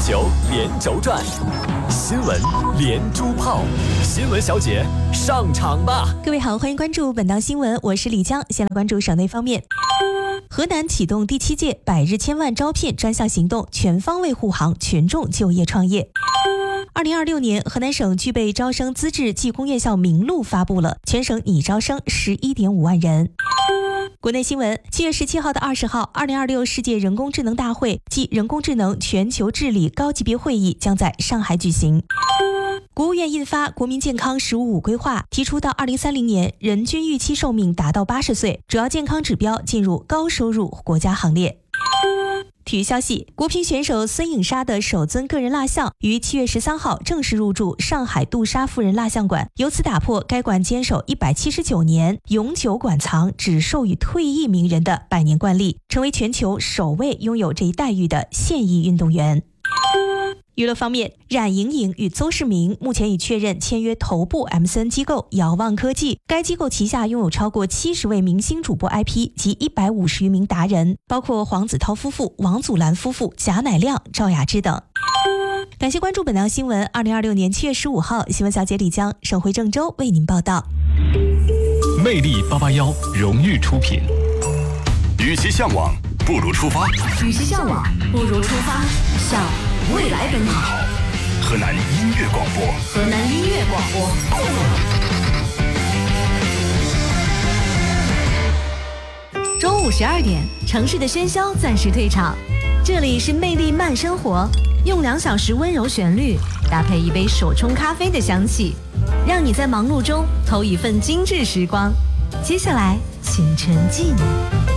球连轴转，新闻连珠炮，新闻小姐上场吧！ 各位好，欢迎关注本档新闻，我是李江。先来关注省内方面。河南启动第7届百日千万招聘专项行动，全方位护航群众就业创业。2026年，河南省具备招生资质技工院校名录发布了，全省拟招生11.5万人。国内新闻，7月17号到20号，2026世界人工智能大会暨人工智能全球治理高级别会议将在上海举行。国务院印发《国民健康“15+5”规划》，提出到2030年，人均预期寿命达到80岁，主要健康指标进入高收入国家行列。体育消息，国乒选手孙颖莎的首尊个人蜡像于7月13号正式入驻上海杜莎夫人蜡像馆，由此打破该馆坚守179年永久馆藏只授予退役名人的100年惯例，成为全球首位拥有这一待遇的现役运动员。娱乐方面，冉莹莹与邹市明目前已确认签约头部 MCN 机构遥望科技，该机构旗下拥有超过70位明星主播 IP 及150余名达人，包括黄子韬夫妇、王祖蓝夫妇、贾乃亮、赵雅芝等。感谢关注本档新闻。2026年7月15号，新闻小姐李江，省会郑州为您报道。 魅力881荣誉出品。与其向往，不如出发。 与其向往，不如出发，向未来奔跑。 河南音乐广播， 河南音乐广播。中午12点，城市的喧嚣暂时退场，这里是魅力慢生活，用2小时温柔旋律搭配一杯手冲咖啡的香气，让你在忙碌中偷一份精致时光。接下来，请沉浸。